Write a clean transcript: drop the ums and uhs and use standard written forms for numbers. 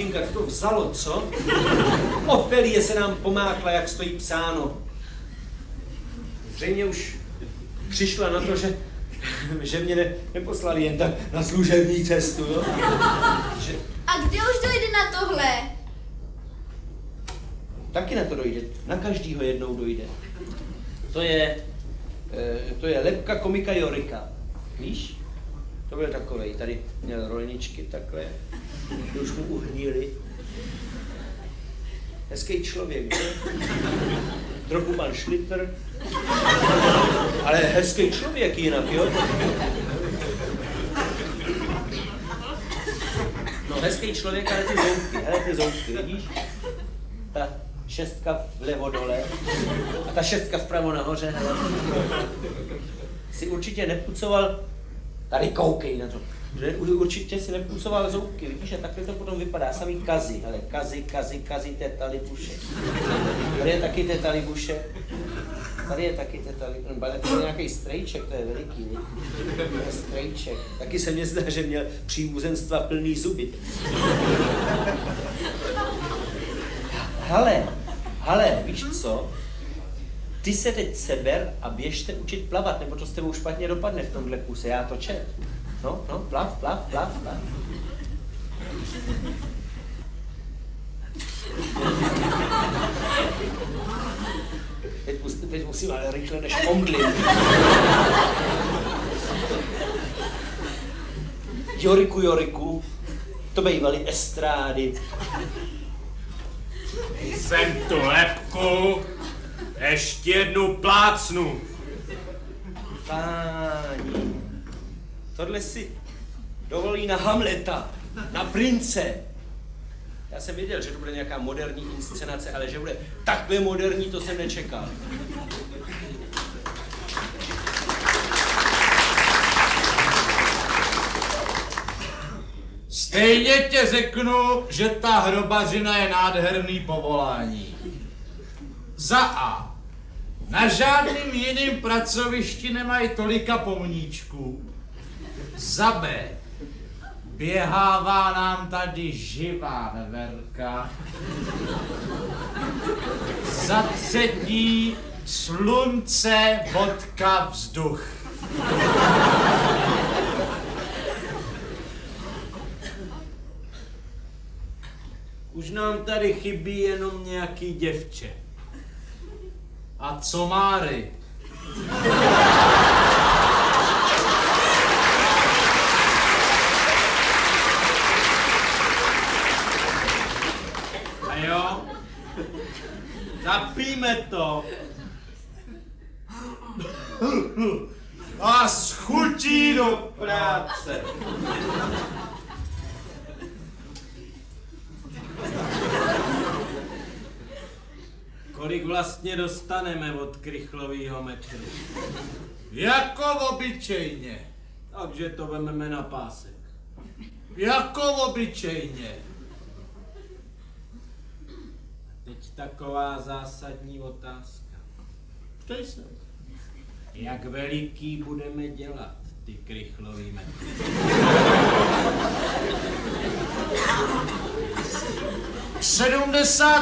maminka to vzalo, co? Ofelie se nám pomákla, jak stojí psáno. Zřejmě už přišla na to, že mě neposlali jen tak na služební cestu, jo? A kdy už dojde na tohle? Taky na to dojde. Na každýho jednou dojde. To je lebka komika Jorika. Víš? To byl takovej. Tady měl rolničky takhle. Ty už mu uhnili. Hezký člověk, že? Trochu pan Šlitr. Ale hezký člověk jinak, jo? No, hezký člověk, ale ty zoutky, vidíš? Ta šestka vlevo dole a ta šestka vpravo nahoře. Si určitě nepucoval, tady koukej na to, že určitě si nepucoval zoutky, vidíš, a takhle to potom vypadá, samý kazy, hele, kazy, teta Libuše. Tady je taky teta Libuše, tady je taky teta Libuše, to je nějaký strejček, to je veliký, ne? To je strejček, taky se mně zdá, že měl příbuzenstva plný zuby. Hele, víš co? Ty se teď seber a běžte učit plavat, nebo to s tebou špatně dopadne v tomhle kuse, já to čet. No, plav. Teď musím ale rychle než omdlím. Joriku, to bývaly estrády. Jsem tu lebku, ještě jednu plácnu. Páni, tohle si dovolí na Hamleta, na prince. Já jsem věděl, že to bude nějaká moderní inscenace, ale že bude takhle moderní, to jsem nečekal. Stejně tě řeknu, že ta hrobařina je nádherný povolání. Za A. Na žádným jiným pracovišti nemají tolika pomníčků. Za B. Běhává nám tady živá veverka. Za třetí. Slunce, vodka, vzduch. Už nám tady chybí jenom nějaký děvče. A co Máry? A jo? Zapíme to. A schutí do práce. Kolik vlastně dostaneme od krychlovýho metru? Jako obyčejně. Takže to vememe na pásek. Jako obyčejně. Teď taková zásadní otázka. Ptej se. Jak veliký budeme dělat ty krychlový metry? 70